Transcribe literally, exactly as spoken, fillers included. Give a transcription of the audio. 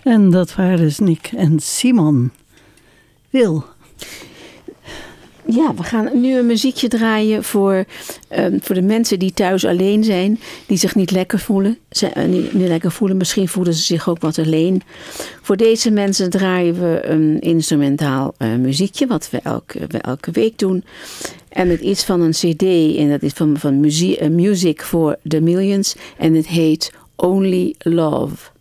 En dat waren dus Nick en Simon. Wil. Ja, we gaan nu een muziekje draaien voor, um, voor de mensen die thuis alleen zijn. Die zich niet lekker voelen. Ze, uh, niet, niet lekker voelen. Misschien voelen ze zich ook wat alleen. Voor deze mensen draaien we een instrumentaal uh, muziekje. Wat we elke, we elke week doen. En met iets van een cd. En dat is van, van muzie- uh, Music for the Millions. En het heet Only Love.